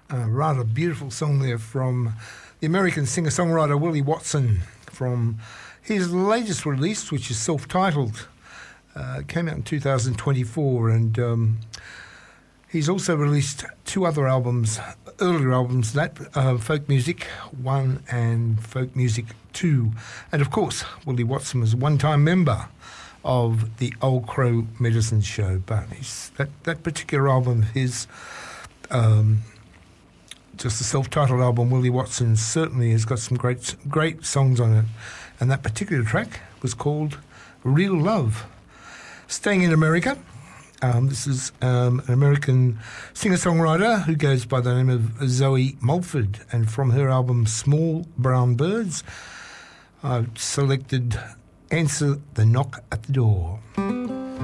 A rather beautiful song there from the American singer-songwriter Willie Watson from his latest release, which is self-titled. It came out in 2024, and he's also released two other albums, earlier albums, Folk Music 1 and Folk Music 2. And of course, Willie Watson was a one-time member of the Old Crow Medicine Show, but that particular album, his just the self-titled album, Willie Watson, certainly has got some great songs on it, and that particular track was called Real Love. Staying in America, this is an American singer-songwriter who goes by the name of Zoe Mulford, and from her album Small Brown Birds, I've selected Answer the Knock at the Door.